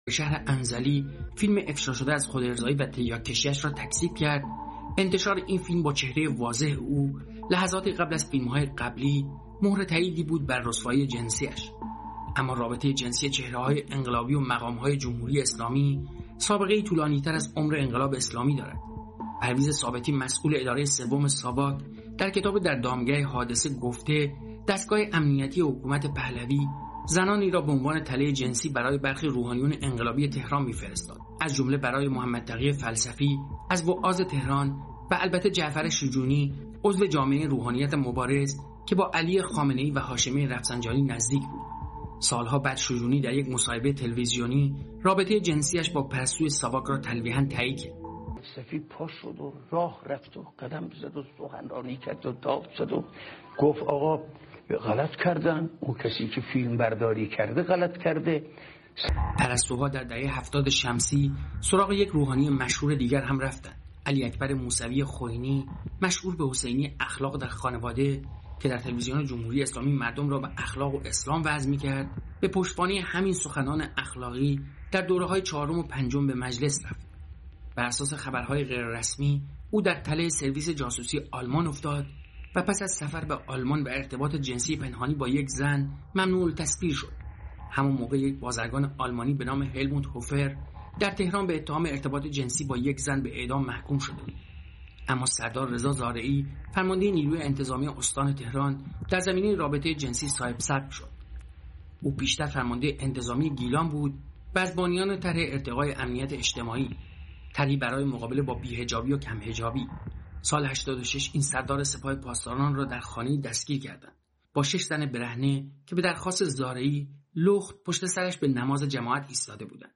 شهر انزلی فیلم افشا شده از خودارضایی و تریاک کشی‌اش را تکذیب کرد. انتشار این فیلم با چهره واضح او لحظاتی قبل از فیلم‌های قبلی مهر تاییدی بود بر رسوایی جنسیش. اما رابطه جنسی چهره‌های انقلابی و مقام‌های جمهوری اسلامی سابقه‌ای طولانی‌تر از عمر انقلاب اسلامی دارد. پرویز ثابتی مسئول اداره سوم ساواک در کتاب در دامگاه حادثه گفته دستگاه امنیتی حکومت پهلوی زنانی را به عنوان تله جنسی برای برخی روحانیون انقلابی تهران می‌فرستاد، از جمله برای محمد تقی فلسفی از وعاظ تهران و البته جعفر شجونی عضو جامعه روحانیت مبارز که با علی خامنه‌ای و هاشمی رفسنجانی نزدیک بود. سالها بعد شجونی در یک مصاحبه تلویزیونی رابطه جنسیش با پرستوی ساواک را تلویحاً تایید کرد. فلسفی پا شد و راه رفت و قدم زد و سخنرانی کرد و داد زد و گفت آقا غلط کردن، اون کسی که فیلم برداری کرده غلط کرده. پرستوها در دهه 70 شمسی سراغ یک روحانی مشهور دیگر هم رفتند. علی اکبر موسوی خوئینی مشهور به حسینی اخلاق در خانواده که در تلویزیون جمهوری اسلامی مردم را به اخلاق و اسلام وعظ می‌کرد، به پشتوانه همین سخنان اخلاقی در دوره‌های 4 و 5 به مجلس رفت. بر اساس خبرهای غیررسمی او در تله سرویس جاسوسی آلمان افتاد و پس از سفر به آلمان و ارتباط جنسی پنهانی با یک زن ممنوع التسبیح شد. همون موقع یک بازرگان آلمانی به نام هلموت هوفر در تهران به اتهام ارتباط جنسی با یک زن به اعدام محکوم شده بود. اما سردار رضا زارعی فرمانده نیروی انتظامی استان تهران در زمینه رابطه جنسی صاحب سبق شد. او پیشتر فرمانده انتظامی گیلان بود و از بانیان طرح ارتقای امنیت اجتماعی، طرحی برای مقابله با بی‌حجابی و کم‌حجابی. سال 86 این سردار سپاه پاسداران را در خانه‌ای دستگیر کردند با 6 زن برهنه که به درخواست زارعی لخت پشت سرش به نماز جماعت ایستاده بودند.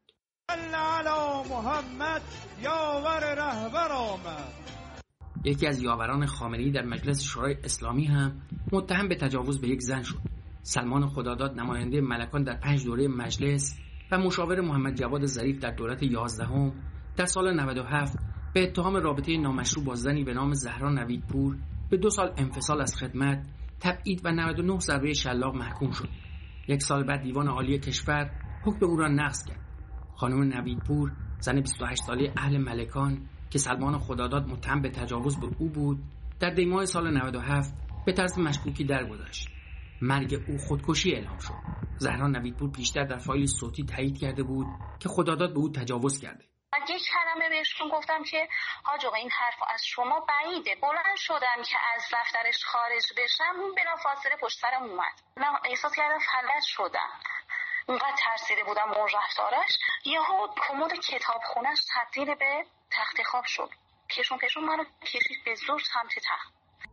علی محمد یاور رهبر آمد. یکی از یاوران خامنه‌ای در مجلس شورای اسلامی هم متهم به تجاوز به یک زن شد. سلمان خداداد نماینده ملکان در 5 دوره مجلس و مشاور محمد جواد ظریف در دولت 11 در سال 97 به اتهام رابطه نامشروع با زنی به نام زهرا نویدپور به 2 سال انفصال از خدمت، تبعید و 99 ضربه شلاق محکوم شد. 1 سال بعد دیوان عالی کشور حکم او را نقض کرد. خانم نویدپور، زن 28 ساله اهل ملکان که سلمان خداداد متهم به تجاوز به او بود، در دی‌ماه سال 97 به طرز مشکوکی درگذشت. مرگ او خودکشی اعلام شد. زهرا نویدپور پیشتر در فایل صوتی تایید کرده بود که خداداد به او تجاوز کرده. یک کلمه بهشون گفتم که حاج آقا این حرف از شما بعیده. بلند شدم که از دفترش خارج بشم، اون بلافاصله پشت سرم اومد. من احساس کردم فلج شدم، اونقدر ترسیده بودم اون رفتارش. یهو کمد کتابخونه‌اش تبدیل به تخت خواب شد. پیشون منو کشید به زور سمت تخت.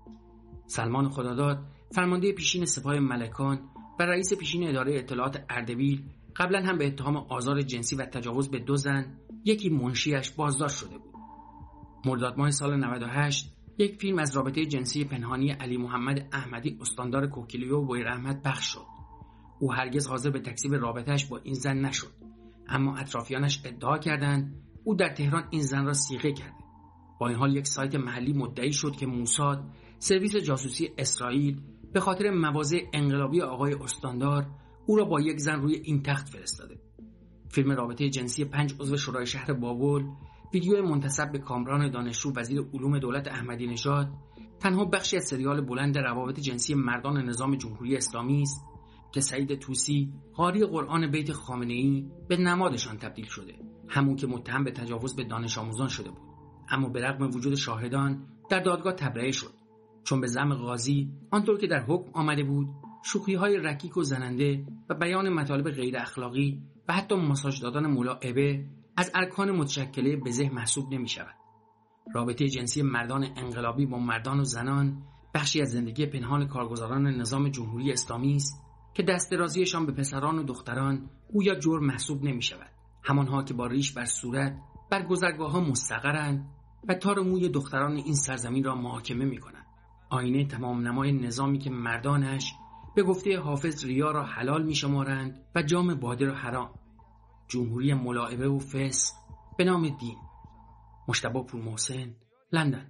سلمان خداداد فرمانده پیشین سپاه ملکان و رئیس پیشین اداره اطلاعات اردبیل قبلا هم به اتهام آزار جنسی و تجاوز به 2 زن، یکی منشیش، بازداشت شده بود. مرداد ماه سال 98 یک فیلم از رابطه جنسی پنهانی علی محمد احمدی استاندار کوکیلیو و بویراحمد پخش شد. او هرگز حاضر به تکذیب رابطه‌اش با این زن نشد، اما اطرافیانش ادعا کردند او در تهران این زن را صیغه کرده. با این حال یک سایت محلی مدعی شد که موساد، سرویس جاسوسی اسرائیل، به خاطر مواضع انقلابی آقای استاندار او را با یک زن روی این تخت فرستاده. فیلم رابطه جنسی 5 عضو شورای شهر بابل، ویدیو منتسب به کامران دانشجو وزیر علوم دولت احمدی نژاد، تنها بخشی از سریال بلند روابط جنسی مردان نظام جمهوری اسلامی است که سعید طوسی، قاری قرآن بیت خامنه‌ای، به نمادشان تبدیل شده، همون که متهم به تجاوز به دانش آموزان شده بود. اما به رغم وجود شاهدان در دادگاه تبرئه شد، چون به زعم قاضی آنطور که در حکم آمده بود شوخی‌های رکیک و زننده و بیان مطالب غیر اخلاقی و حتی ماساژ دادن ملاعبه از ارکان متشکله بزه محسوب نمی‌شود. رابطه جنسی مردان انقلابی با مردان و زنان بخشی از زندگی پنهان کارگزاران نظام جمهوری اسلامی است که دست درازیشان به پسران و دختران گویا جرم محسوب نمی‌شود. همانها که با ریش بر صورت بر گذرگاه‌ها مستقرند و تار موی دختران این سرزمین را محاکمه می‌کنند. آینه تمام نمای نظامی که مردانش به گفته حافظ ریا را حلال می‌شمارند و جام باده را حرام. جمهوری ملاعبه و فسق به نام دین. مجتبی پورمحسن، لندن.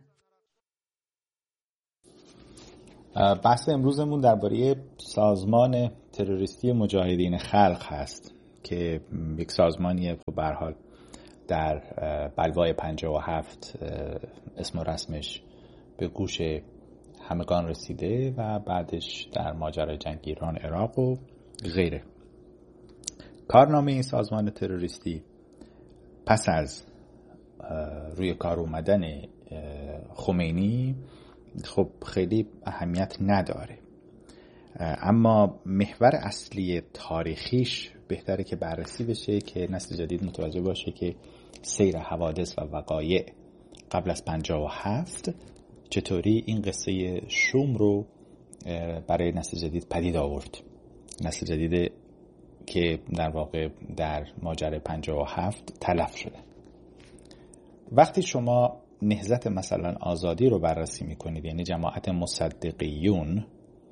بحث امروزمون درباره سازمان تروریستی مجاهدین خلق هست که یک سازمانیه که به هر حال در بلوای 57 اسم و رسمش به گوش همگان رسیده و بعدش در ماجرای جنگ ایران عراق و غیره. کارنامه این سازمان تروریستی پس از روی کار اومدن خمینی خب خیلی اهمیت نداره، اما محور اصلی تاریخیش بهتره که بررسی بشه که نسل جدید متوجه باشه که سیر حوادث و وقایع قبل از 57 چطوری این قصه شوم رو برای نسل جدید پدید آورد. نسل جدید که در واقع در ماجرای 57 تلف شده. وقتی شما نهضت مثلا آزادی رو بررسی میکنید، یعنی جماعت مصدقیون،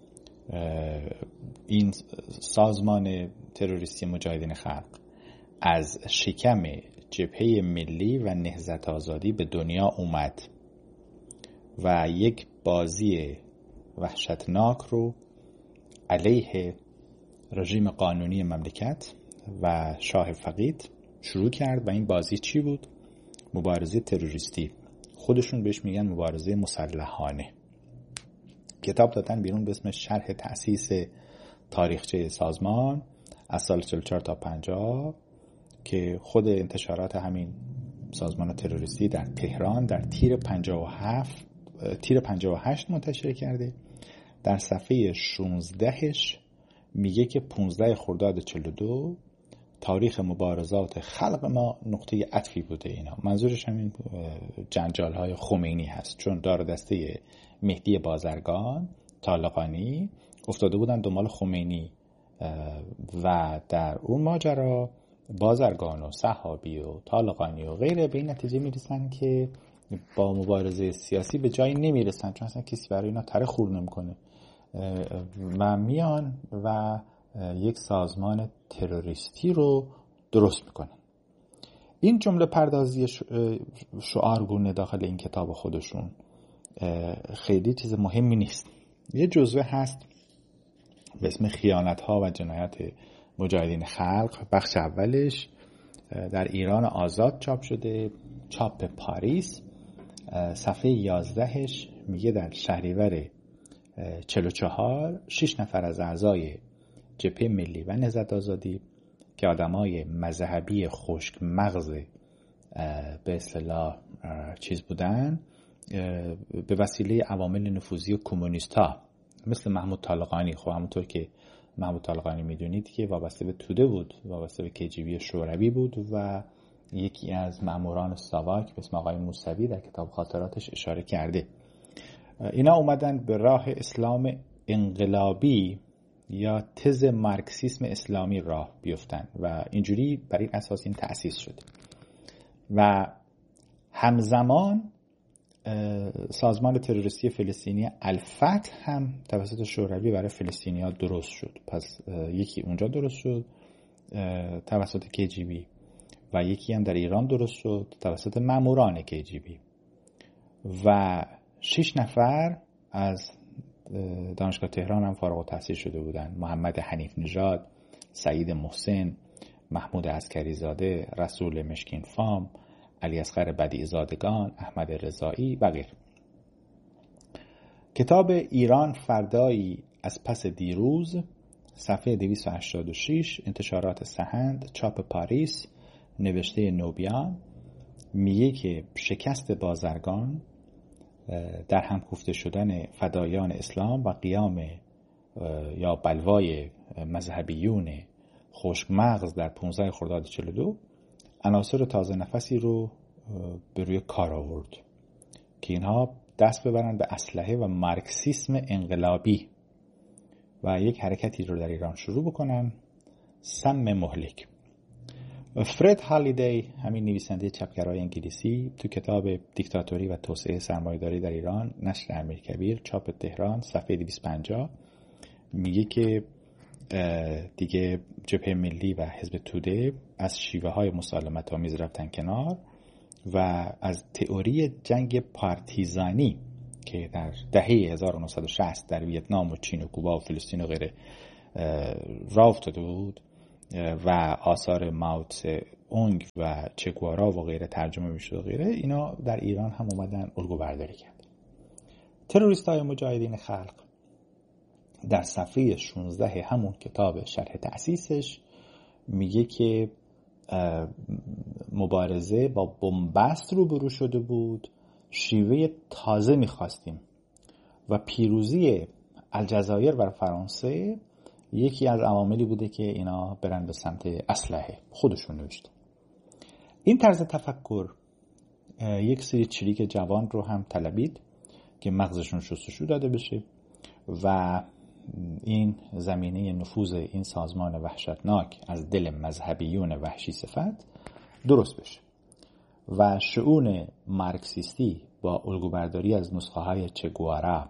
این سازمان تروریستی مجاهدین خلق از شکم جبهه ملی و نهضت آزادی به دنیا اومد و یک بازی وحشتناک رو علیه رژیم قانونی مملکت و شاه فقید شروع کرد. و این بازی چی بود؟ مبارزه تروریستی. خودشون بهش میگن مبارزه مسلحانه. کتاب دادن بیرون به اسم شرح تأسیس تاریخچه سازمان از سال 44 تا 50 که خود انتشارات همین سازمان تروریستی در تهران در تیر 58 منتشر کرده. در صفحه 16ش میگه که 15 خرداد 42 تاریخ مبارزات خلق ما نقطه عطفی بوده. اینا منظورش همین جنجال های خمینی هست، چون دار دسته مهدی بازرگان، طالقانی افتاده بودن دنبال خمینی و در اون ماجرا بازرگان و صحابی و طالقانی و غیره به این نتیجه میرسن که با مبارزه سیاسی به جایی نمیرسن، چون اصلا کسی برای اینا تره خور نمیکنه و میان و یک سازمان تروریستی رو درست میکنن. این جمله پردازی شعارگونه داخل این کتاب خودشون خیلی چیز مهمی نیست. یه جزوه هست به اسم خیانت‌ها و جنایت مجاهدین خلق. بخش اولش در ایران آزاد چاپ شده، چاپ پاریس. صفحه 11ش میگه در شهریور 44 6 نفر از اعضای جبهه ملی و نهضت آزادی که آدمای مذهبی خشک مغز به اصطلاح چیز بودن، به وسیله عوامل نفوذی کمونیست‌ها مثل محمود طالقانی، خب همونطور که محمود طالقانی میدونید که وابسته به توده بود، وابسته به KGB شوروی بود و یکی از ماموران ساواک به اسم آقای موسوی در کتاب خاطراتش اشاره کرده. اینا اومدن به راه اسلام انقلابی یا تز مارکسیسم اسلامی راه بیفتن و اینجوری بر این اساس این تأسیس شد. و همزمان سازمان تروریستی فلسطینی الفتح هم توسط شوروی برای فلسطینی‌ها درست شد. پس یکی اونجا درست شد توسط KGB و یکی هم در ایران درست شد توسط ماموران KGB و 6 نفر از دانشگاه تهران هم فارغ التحصیل شده بودند. محمد حنیف نژاد، سعید محسن، محمود عسکری زاده، رسول مشکین فام، علی اصغر بدیع زادگان، احمد رضایی و غیره. کتاب ایران فردایی از پس دیروز، صفحه 286، انتشارات سهند، چاپ پاریس، نوشته نوبیان، میگه که شکست بازرگان در هم کوفته شدن فدایان اسلام و قیام یا بلوای مذهبیون خشک مغز در 15 خرداد 42 عناصر تازه نفسی رو به روی کار آورد که اینها دست ببرن به اسلحه و مارکسیسم انقلابی و یک حرکتی رو در ایران شروع بکنن، سم مهلک. فرد هالیدی، همین نویسنده چپگرای انگلیسی، تو کتاب دیکتاتوری و توسعه سرمایه‌داری در ایران، نشر امیرکبیر، چاپ تهران، صفحه 250 میگه که دیگه جبهه ملی و حزب توده از شیوه های مسالمت آمیز رفتن کنار و از تئوری جنگ پارتیزانی که در دهه 1960 در ویتنام و چین و کوبا و فلسطین و غیره راه افتاده بود و آثار مائو تسه اونگ و چگوارا و غیره ترجمه میشد و غیره، اینا در ایران هم اومدن الگو برداری کرد. تروریست های مجاهدین خلق در صفحه 16 همون کتاب شرح تأسیسش میگه که مبارزه با بنبست روبرو شده بود، شیوه تازه میخواستیم و پیروزی الجزایر و فرانسه یکی از عواملی بوده که اینا برن به سمت اسلحه. خودشون نوشته. این طرز تفکر یک سری چریک جوان رو هم طلبید که مغزشون شستشو داده بشه و این زمینه نفوذ این سازمان وحشتناک از دل مذهبیون وحشی صفت درست بشه و شؤون مارکسیستی با الگوبرداری از نسخه های چگوارا،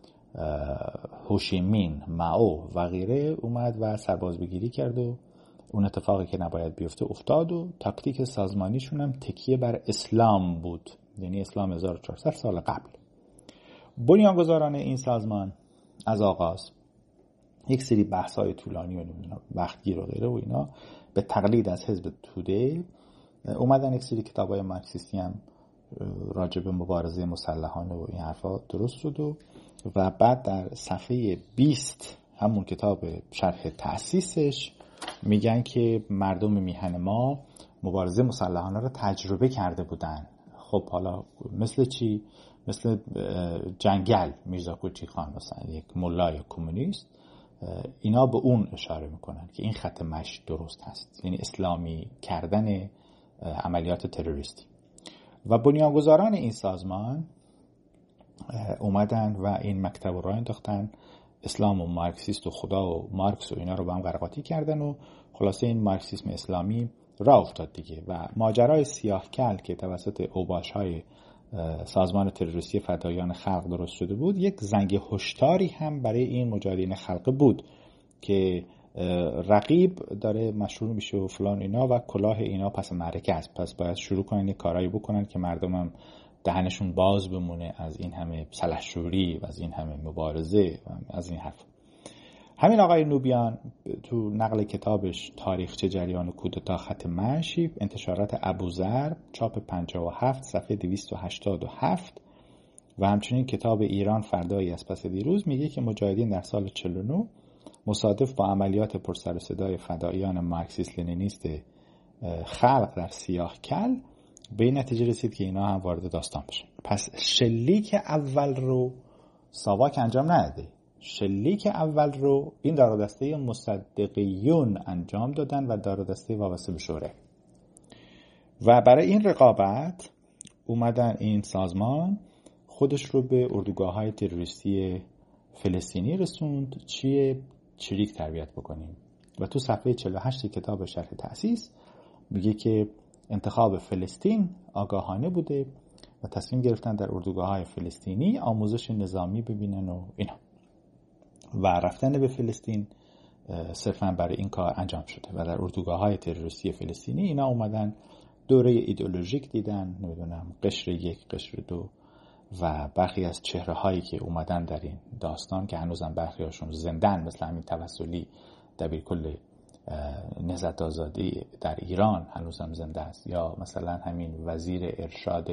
هوشیمین، مائو و غیره اومد و سربازبگیری کرد و اون اتفاقی که نباید بیفته افتاد و تاکتیک سازمانیشون هم تکیه بر اسلام بود، یعنی اسلام 1400 سال قبل. بنیانگذاران این سازمان از آغاز یک سری بحث‌های طولانی و وقتگیر و غیره و اینا به تقلید از حزب توده اومدن یک سری کتاب‌های مارکسیستی هم راجع به مبارزه مسلحانه و این حرفا درست شد و بعد در صفحه 20 همون کتاب شرح تأسیسش میگن که مردم میهن ما مبارزه مسلحانه رو تجربه کرده بودن. خب حالا مثل چی؟ مثل جنگل میرزا کوچی خان مثلا یک ملای کمونیست، اینا به اون اشاره میکنن که این خط مشی درست هست، یعنی اسلامی کردن عملیات تروریستی. و بنیانگذاران این سازمان اومدن و این مکتب رو راه انداختن، اسلام و مارکسیست و خدا و مارکس و اینا رو با هم قرقاتی کردن و خلاصه این مارکسیسم اسلامی راه افتاد دیگه. و ماجرای سیاه‌کل که توسط اوباش‌های سازمان تروریستی فدایان خلق درست شده بود یک زنگ هشداری هم برای این مجاهدین خلق بود که رقیب داره مشروع میشه و فلان اینا و کلاه اینا پس معرکه است، پس باید شروع کنن یک کارایی بکنن که مردمم دهنشون باز بمونه از این همه سلحشوری و از این همه مبارزه و از این حرف. همین آقای نوبیان تو نقل کتابش تاریخچه جریان کودتا خط مشی، انتشارات ابوذر، چاپ 57 صفحه 287 و همچنین کتاب ایران فردایی از پس دیروز میگه که مجاهدین در سال 49 مصادف با عملیات پرسر و صدای فدایان مارکسیست لنینیست خلق در سیاه‌کل به این نتیجه رسید که اینا هم وارد داستان بشن. پس شلیک اول رو ساواک انجام نداده، شلیک اول رو این دار و دسته مصدقیون انجام دادن و دار و دسته وابسته به شوره. و برای این رقابت اومدن این سازمان خودش رو به اردوگاه‌های تروریستی فلسطینی رسوند، چریک تربیت بکنیم. و تو صفحه 48 کتاب شرح تأسیس میگه که انتخاب فلسطین آگاهانه بوده و تصمیم گرفتن در اردوگاه‌های فلسطینی آموزش نظامی ببینن و اینا. و رفتن به فلسطین صرفاً برای این کار انجام شده و در اردوگاه‌های تروریستی فلسطینی اینا اومدن دوره ایدئولوژیک دیدن، نمیدونم قشر 1 قشر 2 و برخی از چهره‌هایی که اومدن در این داستان که هنوزم برخی هاشون زندن، مثل همین توسلی دبیرکل نهضت آزادی در ایران هنوزم زنده است، یا مثلا همین وزیر ارشاد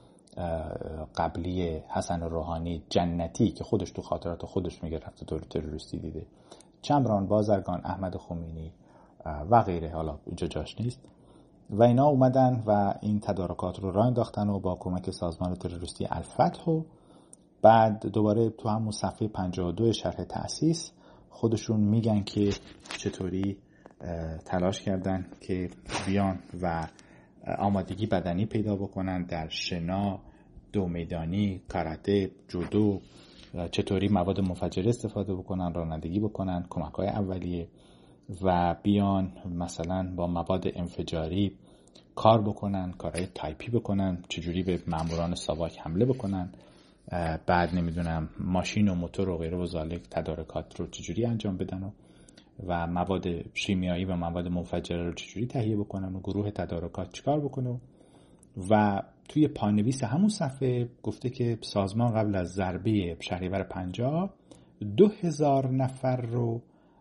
قبلی حسن روحانی جنتی که خودش تو خاطرات خودش میگه رفته دور تروریستی دیده، چمران بازرگان، احمد خمینی و غیره، حالا اینجا جاش نیست. و اینا اومدن و این تدارکات رو راه انداختن و با کمک سازمان تروریستی الفتح و بعد دوباره تو همون صفحه 52 شرح تأسیس خودشون میگن که چطوری تلاش کردن که بیان و آمادگی بدنی پیدا بکنن در شنا، دو میدانی، کاراته، جودو، چطوری مواد منفجره استفاده بکنن، رانندگی بکنن، کمک‌های اولیه و بیان مثلا با مواد انفجاری کار بکنن، کارهای تایپی بکنن، چجوری به ماموران ساواک حمله بکنن، بعد نمیدونم ماشین و موتور و غیره و ذالک تدارکات رو چجوری انجام بدن و مواد شیمیایی و مواد منفجره رو چجوری تهیه بکنن و گروه تدارکات چیکار بکنه. و توی پانویس همون صفحه گفته که سازمان قبل از ضربه شهریور 50 2000 نفر رو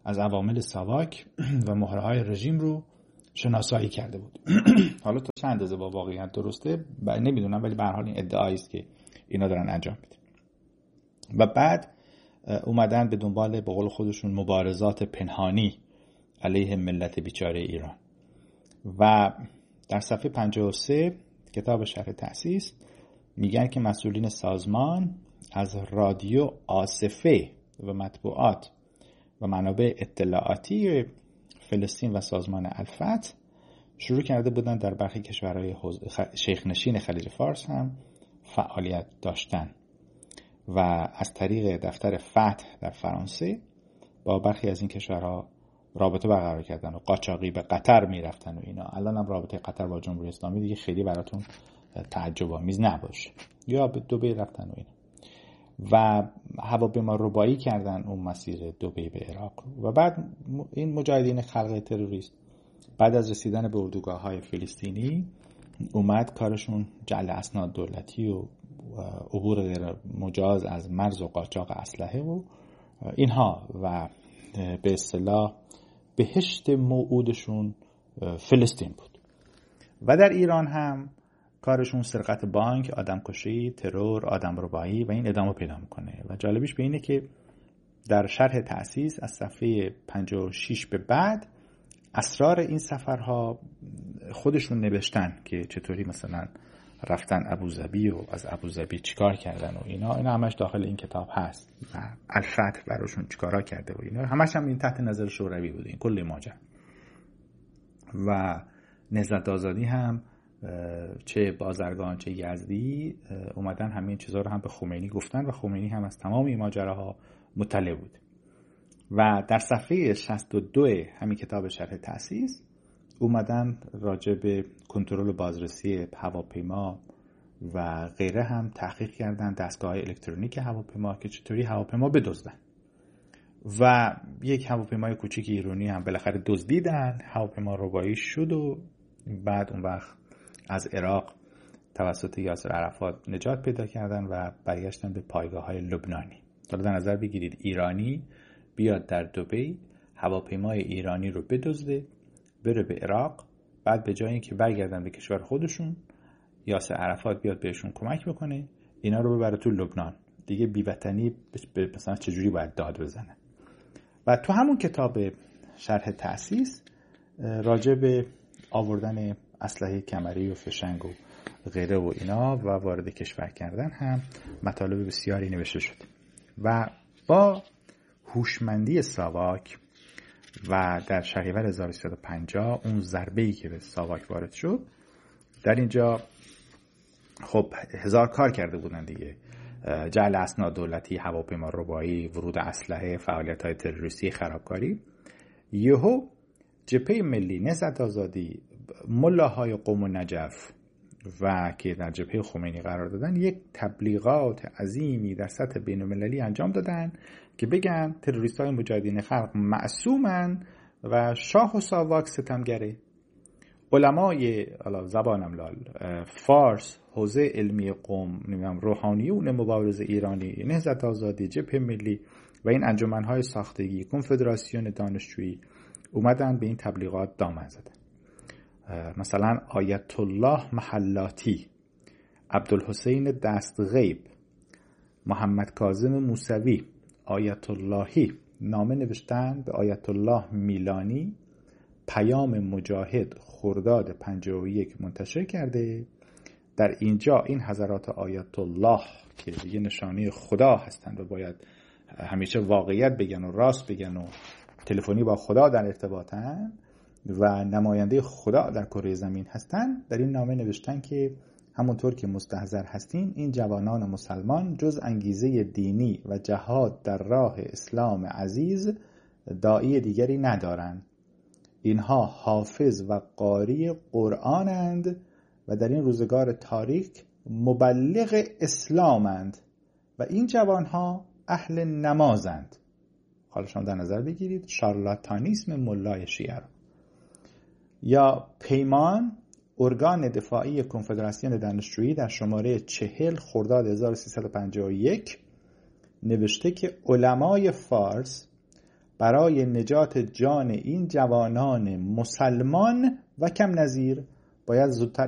از عوامل ساواک و مهره‌های رژیم رو شناسایی کرده بود. حالا تا چند اندازه با واقعیت درسته نمیدونم، ولی به هر حال این ادعایی است که اینا دارن انجام میدن. و بعد اومدن به دنبال به قول خودشون مبارزات پنهانی علیه ملت بیچاره ایران. و در صفحه 53 کتاب شرح تأسیس میگن که مسئولین سازمان از رادیو آصفه و مطبوعات و منابع اطلاعاتی فلسطین و سازمان الفتح شروع کرده بودن در برخی کشورهای شیخ‌نشین خلیج فارس هم فعالیت داشتن و از طریق دفتر فتح در فرانسه با برخی از این کشورها رابطه برقرار کردن و قاچاقی به قطر میرفتن و اینا. الان هم رابطه قطر با جمهوری اسلامی دیگه خیلی براتون تعجب آمیز نباشه، یا به دبی رفتن و اینا و هواپیما ربایی کردن اون مسیر دبی به عراق. و بعد این مجاهدین خلق تروریست بعد از رسیدن به اردوگاه‌های فلسطینی اومد کارشون جعل اسناد دولتی و عبور غیر مجاز از مرز و قاچاق اسلحه و اینها و به اصطلاح بهشت موعودشون فلسطین بود. و در ایران هم کارشون سرقت بانک، آدمکشی، ترور، آدمربایی و این ادامه پیدا میکنه. و جالبیش به اینه که در شرح تأسیس از صفحه 56 به بعد اسرار این سفرها خودشون نوشتن که چطوری مثلا رفتن ابوظبی و از ابوظبی چیکار کردن و اینا همش داخل این کتاب هست و الفتح براشون چیکارا کرده و اینا همش هم این تحت نظر شوروی بوده این کل ماجرا. و نهضت آزادی هم چه بازرگان چه یزدی اومدن همین چیزا رو هم به خمینی گفتن و خمینی هم از تمام این ماجراها مطلع بود. و در صفحه 62 همین کتاب شرح تأسیس اومدن راجع به کنترل بازرسی هواپیما و غیره هم تحقیق کردن، دستگاه‌های الکترونیک هواپیما که چطوری هواپیما بدزدن. و یک هواپیمای کوچیک ایرانی هم بالاخره دزدیدن، هواپیما ربایی شد و بعد اون وقت از عراق توسط یاسر عرفات نجات پیدا کردن و برگشتن به پایگاه‌های لبنانی. حالا در نظر بگیرید ایرانی بیاد در دبی هواپیمای ایرانی رو بدزده بره به عراق، بعد به جای اینکه برگردن به کشور خودشون یاسر عرفات بیاد بهشون کمک بکنه اینا رو ببره تو لبنان. دیگه بی‌وطنی مثلا چجوری باید داد بزنه. و تو همون کتاب شرح تأسیس راجع به آوردن اسلحه کمری و فشنگ و غیره و اینا و وارد کشور کردن هم مطالب بسیاری نوشته شد. و با هوشمندی ساواک و در شهریور 1350 اون ضربه‌ای که به ساواک وارد شد، در اینجا خب هزار کار کرده بودن دیگه، جعل اسناد دولتی، هواپیما ربایی، ورود اسلحه، فعالیت‌های تروریستی، خرابکاری. یهو جبهه ملی نهضت آزادی، ملاهای قم و نجف و که در جبهه خمینی قرار دادن یک تبلیغات عظیمی در سطح بین‌المللی انجام دادن که بگن تروریست‌های مجاهدین خلق معصومن و شاه و ساواک ستمگره. علمای زبانم لال فارس، حوزه علمی قم، روحانیون مبارز ایرانی، نهضت آزادی، جبهه ملی و این انجمن‌های ساختگی، کنفدراسیون دانشجویی اومدن به این تبلیغات دامن زدن. مثلا آیت الله محلاتی، عبدالحسین دستغیب، محمد کاظم موسوی، آیت اللهی نامه نوشتن به آیت الله میلانی، پیام مجاهد خرداد 51 منتشر کرده. در اینجا این حضرات آیت الله که دیگه نشانه خدا هستند و باید همیشه واقعیت بگن و راست بگن و تلفنی با خدا در ارتباطن و نماینده خدا در کره زمین هستن، در این نامه نوشتن که همونطور که مستحضر هستین این جوانان مسلمان جز انگیزه دینی و جهاد در راه اسلام عزیز داعی دیگری ندارند. اینها حافظ و قاری قرآنند و در این روزگار تاریک مبلغ اسلامند و این جوانها اهل نمازند. حالا شما در نظر بگیرید شارلاتانیسم ملای شیعه را. یا پیمان، ارگان دفاعی کنفدراسیون دانشجویی، در شماره 40 خرداد 1351 نوشته که علمای فارس برای نجات جان این جوانان مسلمان و کم نظیر باید زودتر